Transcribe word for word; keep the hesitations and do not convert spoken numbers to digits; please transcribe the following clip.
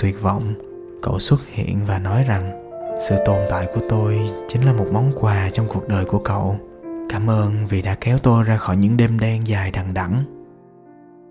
tuyệt vọng, cậu xuất hiện và nói rằng sự tồn tại của tôi chính là một món quà trong cuộc đời của cậu. Cảm ơn vì đã kéo tôi ra khỏi những đêm đen dài đằng đẵng.